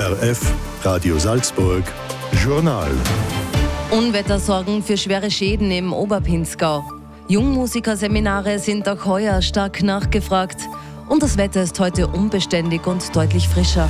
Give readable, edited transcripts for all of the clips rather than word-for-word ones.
ORF Radio Salzburg Journal. Unwetter sorgen für schwere Schäden im Oberpinzgau. Jungmusikerseminare sind auch heuer stark nachgefragt. Und das Wetter ist heute unbeständig und deutlich frischer.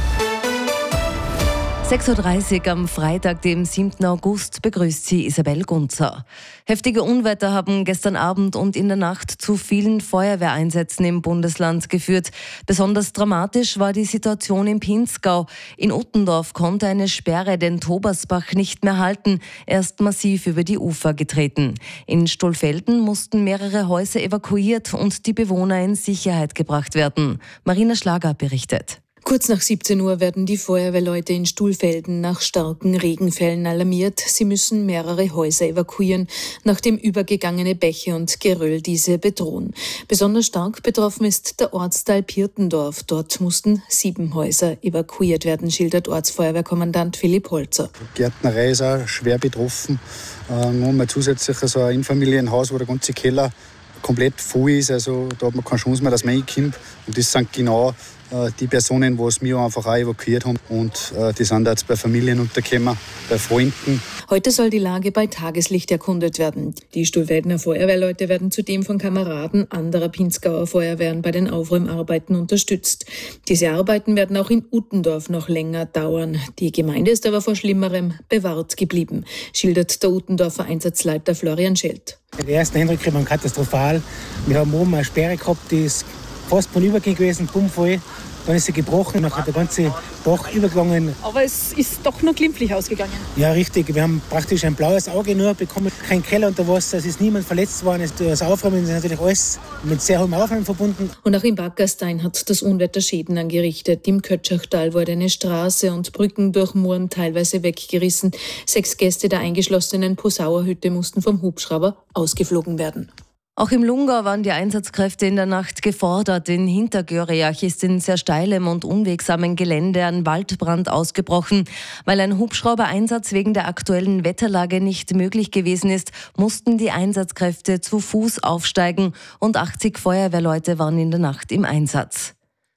6.30 Uhr am Freitag, dem 7. August, begrüßt sie Isabel Gunzer. Heftige Unwetter haben gestern Abend und in der Nacht zu vielen Feuerwehreinsätzen im Bundesland geführt. Besonders dramatisch war die Situation im Pinzgau. In Uttendorf konnte eine Sperre den Tobersbach nicht mehr halten. Er ist massiv über die Ufer getreten. In Stollfelden mussten mehrere Häuser evakuiert und die Bewohner in Sicherheit gebracht werden. Marina Schlager berichtet. Kurz nach 17 Uhr werden die Feuerwehrleute in Stollfelden nach starken Regenfällen alarmiert. Sie müssen mehrere Häuser evakuieren, nachdem übergegangene Bäche und Geröll diese bedrohen. Besonders stark betroffen ist der Ortsteil Pirtendorf. Dort mussten 7 Häuser evakuiert werden, schildert Ortsfeuerwehrkommandant Philipp Holzer. Die Gärtnerei ist auch schwer betroffen. Nur mal zusätzlich so ein Einfamilienhaus, wo der ganze Keller komplett voll ist. Also da hat man keine Chance mehr, dass man reinkommt. Und das sind genau die Personen, die wir einfach auch evakuiert haben. Und die sind jetzt bei Familien untergekommen, bei Freunden. Heute soll die Lage bei Tageslicht erkundet werden. Die Stollfeldener Feuerwehrleute werden zudem von Kameraden anderer Pinzgauer Feuerwehren bei den Aufräumarbeiten unterstützt. Diese Arbeiten werden auch in Uttendorf noch länger dauern. Die Gemeinde ist aber vor Schlimmerem bewahrt geblieben, schildert der Uttendorfer Einsatzleiter Florian Schelt. Die ersten Eindrücke waren katastrophal. Wir haben oben eine Sperre gehabt, die ist fast vorübergehend gewesen, bummvoll. Dann ist sie gebrochen, dann hat der ganze Bach übergegangen. Aber es ist doch nur glimpflich ausgegangen. Ja, richtig. Wir haben praktisch ein blaues Auge nur bekommen, kein Keller unter Wasser, es ist niemand verletzt worden. Das Aufräumen ist natürlich alles mit sehr hohem Aufwand verbunden. Und auch im Backerstein hat das Unwetter Schäden angerichtet. Im Kötschachtal wurde eine Straße und Brücken durch Mooren teilweise weggerissen. 6 Gäste der eingeschlossenen Posauer-Hütte mussten vom Hubschrauber ausgeflogen werden. Auch im Lungau waren die Einsatzkräfte in der Nacht gefordert. In Hintergöriach ist in sehr steilem und unwegsamen Gelände ein Waldbrand ausgebrochen. Weil ein Hubschraubereinsatz wegen der aktuellen Wetterlage nicht möglich gewesen ist, mussten die Einsatzkräfte zu Fuß aufsteigen und 80 Feuerwehrleute waren in der Nacht im Einsatz.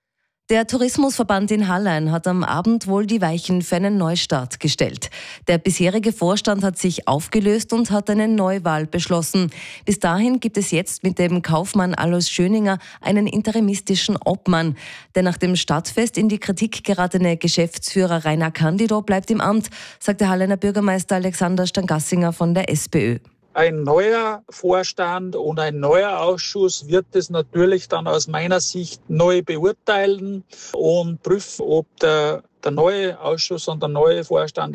Der Tourismusverband in Hallein hat am Abend wohl die Weichen für einen Neustart gestellt. Der bisherige Vorstand hat sich aufgelöst und hat eine Neuwahl beschlossen. Bis dahin gibt es jetzt mit dem Kaufmann Alois Schöninger einen interimistischen Obmann. Der nach dem Stadtfest in die Kritik geratene Geschäftsführer Rainer Candido bleibt im Amt, sagt der Halleiner Bürgermeister Alexander Stangassinger von der SPÖ. Ein neuer Vorstand und ein neuer Ausschuss wird es natürlich dann aus meiner Sicht neu beurteilen und prüfen, ob der neue Ausschuss und der neue Vorstand